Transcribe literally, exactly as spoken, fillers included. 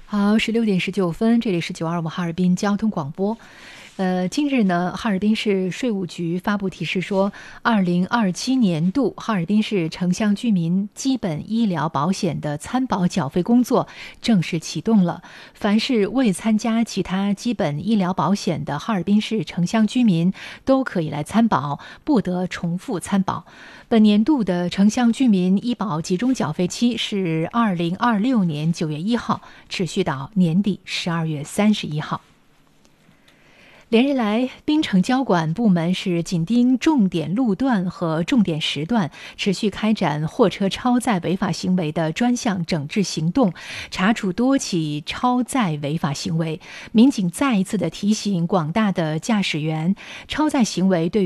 好，十六点十九分，这里是九二五哈尔滨交通广播。呃，近日呢，哈尔滨市税务局发布提示说，二零二七年度哈尔滨市城乡居民基本医疗保险的参保缴费工作正式启动了。凡是未参加其他基本医疗保险的哈尔滨市城乡居民都可以来参保，不得重复参保。本年度的城乡居民医保集中缴费期是二零二六年九月一号，持续到年底十二月三十一号。连日来，滨城交管部门是紧盯重点路段和重点时段，持续开展货车超载违法行为的专项整治行动，查处多起超载违法行为。民警再一次的提醒广大的驾驶员，超载行为对